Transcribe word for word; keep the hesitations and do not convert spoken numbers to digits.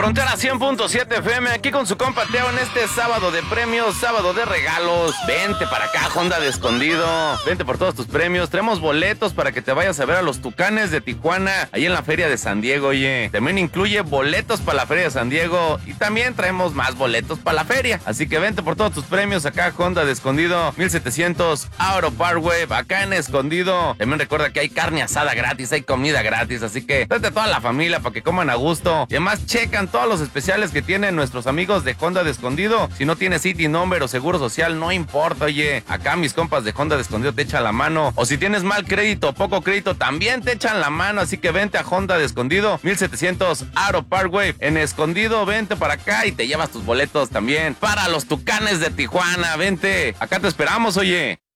Frontera cien punto siete F M, aquí con su compa Teo en este sábado de premios, sábado de regalos. Vente para acá, Honda de Escondido. Vente por todos tus premios. Traemos boletos para que te vayas a ver a los Tucanes de Tijuana, ahí en la Feria de San Diego, oye. También incluye boletos para la Feria de San Diego y también traemos más boletos para la feria. Así que vente por todos tus premios acá, Honda de Escondido, mil setecientos Auro Parkway, acá en Escondido. También recuerda que hay carne asada gratis, hay comida gratis, así que vete a toda la familia para que coman a gusto. Y además checan todos los especiales que tienen nuestros amigos de Honda de Escondido. Si no tienes City Number o Seguro Social, no importa, oye. Acá mis compas de Honda de Escondido te echan la mano. O si tienes mal crédito o poco crédito, también te echan la mano. Así que vente a Honda de Escondido, mil setecientos Auro Parkway. En Escondido, vente para acá y te llevas tus boletos también para los Tucanes de Tijuana. Vente, acá te esperamos, oye.